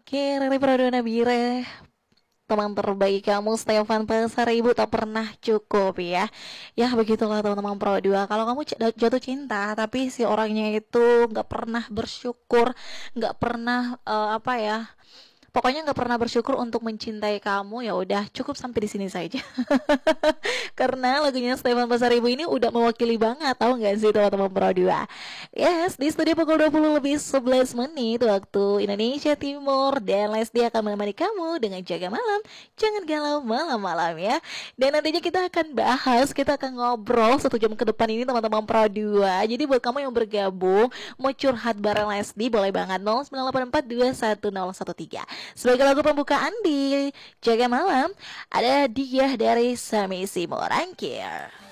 Oke, Rere Pradana, teman terbaik kamu Stefan Pasaribu tak pernah cukup ya. Ya begitulah teman-teman Pro 2. Kalau kamu jatuh cinta tapi si orangnya itu nggak pernah bersyukur, nggak pernah apa ya, pokoknya nggak pernah bersyukur untuk mencintai kamu, ya udah cukup sampai di sini saja. Karena lagunya Stefan Pasaribu ini udah mewakili banget, tahu nggak sih teman-teman Pro 2? Yes, di studio pukul 20 lebih 11 menit waktu Indonesia Timur, dan Lesti akan menemani kamu dengan Jaga Malam. Jangan galau malam-malam ya. Dan nantinya kita akan bahas, kita akan ngobrol 1 jam ke depan ini teman-teman Pro 2. Jadi buat kamu yang bergabung mau curhat bareng Lesti boleh banget 0984211013. Sebagai lagu pembukaan di Jaga Malam ada Dia dari Sami Simorangkir.